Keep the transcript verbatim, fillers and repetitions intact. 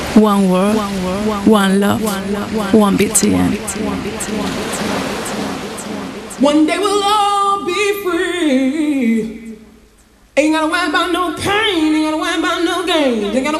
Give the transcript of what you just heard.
One world, one love, one B T N. One day we'll all be free. Ain't gotta worry about no pain, ain't gotta worry about no gain. Ain't gotta